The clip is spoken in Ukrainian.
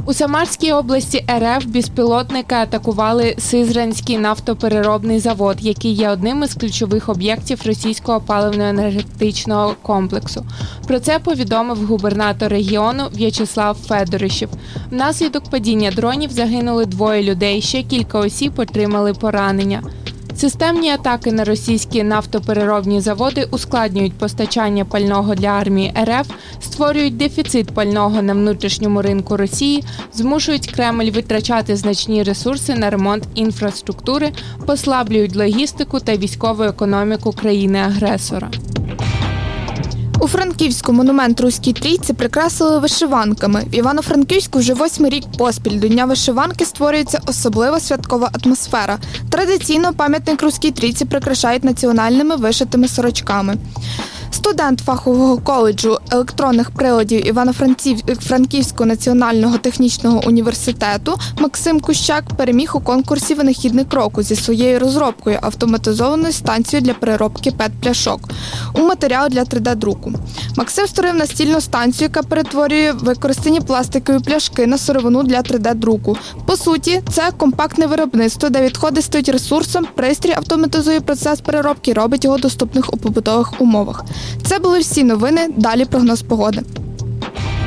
У Самарській області РФ безпілотники атакували Сизранський нафтопереробний завод, який є одним із ключових об'єктів російського паливно-енергетичного комплексу. Про це повідомив губернатор регіону В'ячеслав Федоришев. Внаслідок падіння дронів загинули 2 людей, ще кілька осіб отримали поранення. Системні атаки на російські нафтопереробні заводи ускладнюють постачання пального для армії РФ, створюють дефіцит пального на внутрішньому ринку Росії, змушують Кремль витрачати значні ресурси на ремонт інфраструктури, послаблюють логістику та військову економіку країни-агресора. У Франківську монумент Руській Трійці прикрасили вишиванками. В Івано-Франківську вже 8-й рік поспіль до Дня вишиванки створюється особлива святкова атмосфера. Традиційно пам'ятник Руській Трійці прикрашають національними вишитими сорочками. Студент фахового коледжу електронних приладів Івано-Франківського національного технічного університету Максим Кущак переміг у конкурсі «Винахідник року» зі своєю розробкою автоматизованої станції для переробки ПЕТ-пляшок у матеріал для 3D-друку. Максим створив настільну станцію, яка перетворює використані пластикові пляшки на сировину для 3D-друку. По суті, це компактне виробництво, де відходи стають ресурсом, пристрій автоматизує процес переробки і робить його доступним у побутових умовах. Це були всі новини, далі прогноз погоди.